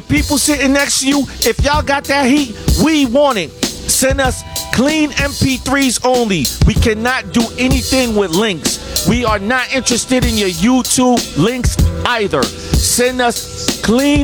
people sitting next to you, if y'all got that heat, we want it. Send us clean MP3s only. We cannot do anything with links. We are not interested in your YouTube links either. Send us clean